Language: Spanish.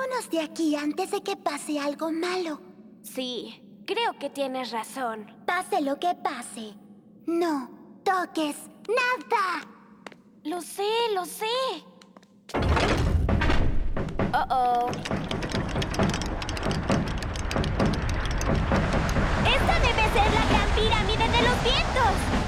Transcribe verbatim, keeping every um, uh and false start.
Vámonos de aquí antes de que pase algo malo. Sí, creo que tienes razón. Pase lo que pase, no toques nada. Lo sé, lo sé. Oh, oh. ¡Esta debe ser la gran pirámide de los vientos!